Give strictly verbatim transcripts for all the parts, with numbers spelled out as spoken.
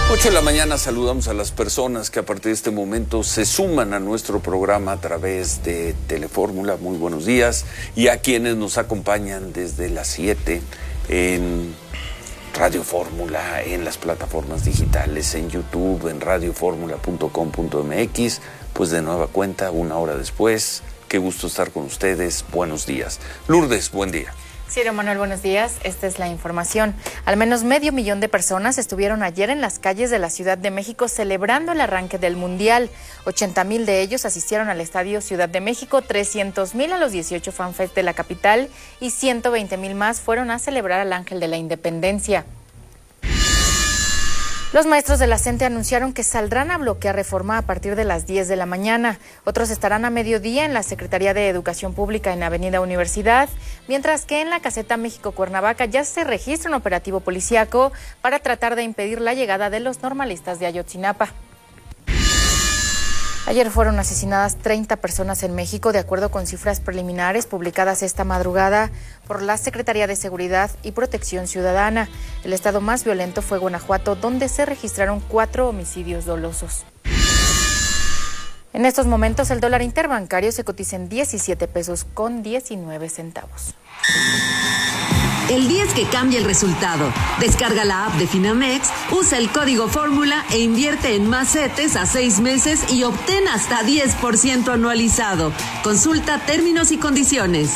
ocho de la mañana saludamos a las personas que a partir de este momento se suman a nuestro programa a través de Telefórmula. Muy buenos días. Y a quienes nos acompañan desde las siete en Radio Fórmula, en las plataformas digitales, en YouTube, en radioformula punto com punto m x. Pues de nueva cuenta, una hora después. Qué gusto estar con ustedes. Buenos días. Lourdes, buen día. Ciro Manuel, buenos días. Esta es la información. Al menos medio millón de personas estuvieron ayer en las calles de la Ciudad de México celebrando el arranque del Mundial. ochenta mil de ellos asistieron al Estadio Ciudad de México, trescientos mil a los dieciocho FanFest de la capital y ciento veinte mil más fueron a celebrar al Ángel de la Independencia. Los maestros de la CENTE anunciaron que saldrán a bloquear Reforma a partir de las diez de la mañana. Otros estarán a mediodía en la Secretaría de Educación Pública en Avenida Universidad, mientras que en la caseta México-Cuernavaca ya se registra un operativo policíaco para tratar de impedir la llegada de los normalistas de Ayotzinapa. Ayer fueron asesinadas treinta personas en México, de acuerdo con cifras preliminares publicadas esta madrugada por la Secretaría de Seguridad y Protección Ciudadana. El estado más violento fue Guanajuato, donde se registraron cuatro homicidios dolosos. En estos momentos, el dólar interbancario se cotiza en diecisiete pesos con diecinueve centavos. El día es que cambia el resultado. Descarga la app de Finamex, usa el código Fórmula e invierte en más CETES a seis meses y obtén hasta diez por ciento anualizado. Consulta términos y condiciones.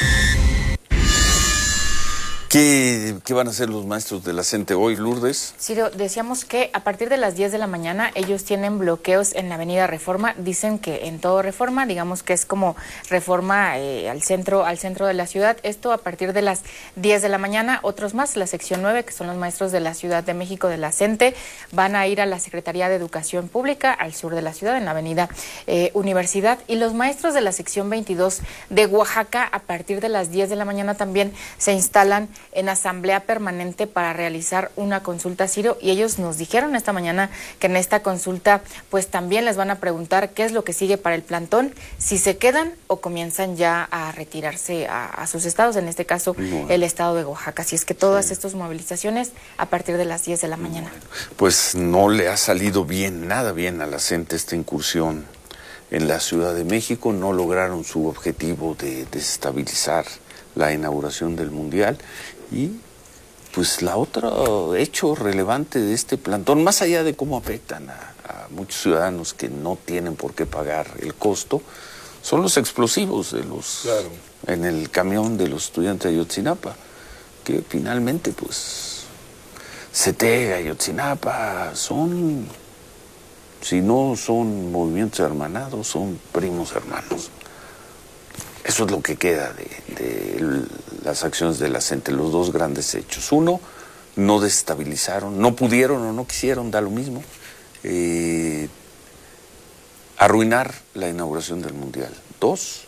¿Qué, ¿Qué van a hacer los maestros de la CENTE hoy, Lourdes? Ciro, decíamos que a partir de las diez de la mañana ellos tienen bloqueos en la avenida Reforma. Dicen que en todo Reforma, digamos que es como Reforma eh, al centro al centro de la ciudad. Esto a partir de las diez de la mañana. Otros más, la sección nueve, que son los maestros de la Ciudad de México de la CENTE, van a ir a la Secretaría de Educación Pública al sur de la ciudad, en la avenida eh, Universidad. Y los maestros de la sección veintidós de Oaxaca, a partir de las diez de la mañana también se instalan en asamblea permanente para realizar una consulta, Ciro, y ellos nos dijeron esta mañana que en esta consulta pues también les van a preguntar qué es lo que sigue para el plantón, si se quedan o comienzan ya a retirarse a, a sus estados, en este caso bueno. el estado de Oaxaca. Así es que todas sí. estas movilizaciones a partir de las diez de la mañana. Bueno, pues no le ha salido bien, nada bien a la CENTE esta incursión en la Ciudad de México. No lograron su objetivo de desestabilizar la inauguración del Mundial. Y pues la otra hecho relevante de este plantón, más allá de cómo afectan a, a muchos ciudadanos que no tienen por qué pagar el costo, son los explosivos de los claro. en el camión de los estudiantes de Ayotzinapa, que finalmente pues CETEG, Ayotzinapa son, si no son movimientos hermanados, son primos hermanos. Eso es lo que queda de, de las acciones de la CENTE, los dos grandes hechos. Uno, no desestabilizaron, no pudieron o no quisieron, da lo mismo, eh, arruinar la inauguración del Mundial. Dos,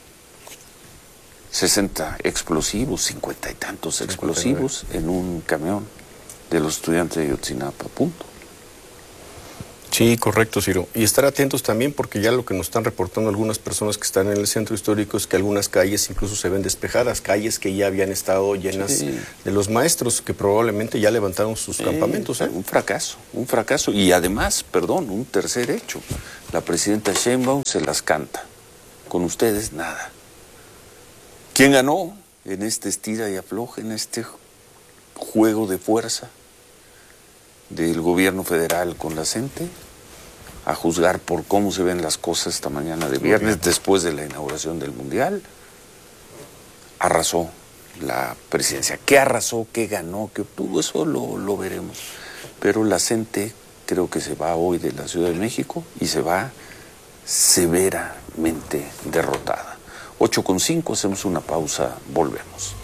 sesenta explosivos, cincuenta y tantos explosivos en un camión de los estudiantes de Ayotzinapa, punto. Sí, correcto, Ciro. Y estar atentos también porque ya lo que nos están reportando algunas personas que están en el centro histórico es que algunas calles incluso se ven despejadas, calles que ya habían estado llenas sí. de los maestros que probablemente ya levantaron sus sí, campamentos. ¿eh? Un fracaso, un fracaso. Y además, perdón, un tercer hecho. La presidenta Sheinbaum se las canta. Con ustedes, nada. ¿Quién ganó en este estira y afloja, en este juego de fuerza del gobierno federal con la CENTE? A juzgar por cómo se ven las cosas esta mañana de viernes, después de la inauguración del Mundial, arrasó la presidencia. ¿Qué arrasó? ¿Qué ganó? ¿Qué obtuvo? Eso lo, lo veremos. Pero la CENTE creo que se va hoy de la Ciudad de México y se va severamente derrotada. ocho con cinco, hacemos una pausa, volvemos.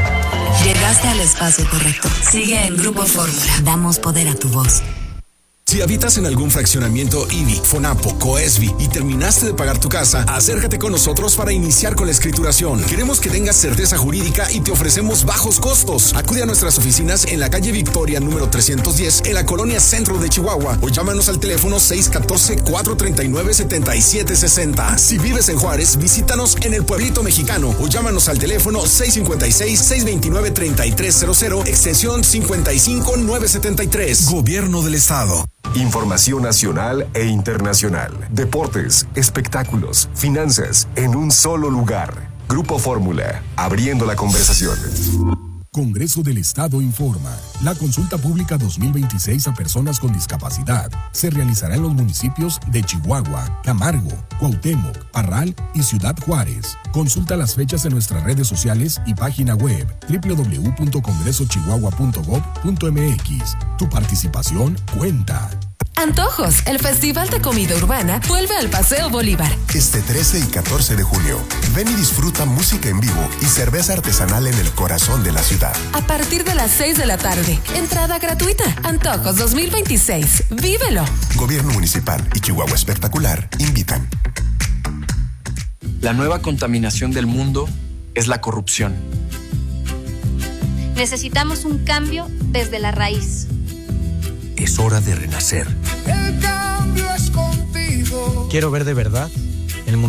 Llegaste al espacio correcto. Sigue en Grupo Fórmula. Damos poder a tu voz. Si habitas en algún fraccionamiento I B I, FONAPO, COESBI y terminaste de pagar tu casa, acércate con nosotros para iniciar con la escrituración. Queremos que tengas certeza jurídica y te ofrecemos bajos costos. Acude a nuestras oficinas en la calle Victoria número trescientos diez en la colonia Centro de Chihuahua o llámanos al teléfono seis uno cuatro, cuatro tres nueve, siete siete seis cero. Si vives en Juárez, visítanos en el Pueblito Mexicano o llámanos al teléfono seis cinco seis, seis dos nueve, tres tres cero cero, extensión cincuenta y cinco nueve setenta y tres. Gobierno del Estado. Información nacional e internacional. Deportes, espectáculos, finanzas, en un solo lugar. Grupo Fórmula, abriendo la conversación. Congreso del Estado informa. La consulta pública dos mil veintiséis a personas con discapacidad se realizará en los municipios de Chihuahua, Camargo, Cuauhtémoc, Parral y Ciudad Juárez. Consulta las fechas en nuestras redes sociales y página web doble u doble u doble u punto congreso chihuahua punto gob punto m x. Tu participación cuenta. Antojos, el Festival de Comida Urbana vuelve al Paseo Bolívar. Este trece y catorce de junio, ven y disfruta música en vivo y cerveza artesanal en el corazón de la ciudad. A partir de las seis de la tarde, entrada gratuita. Antojos dos mil veintiséis, vívelo. Gobierno Municipal y Chihuahua Espectacular invitan. La nueva contaminación del mundo es la corrupción. Necesitamos un cambio desde la raíz. Es hora de renacer. El cambio es contigo. Quiero ver de verdad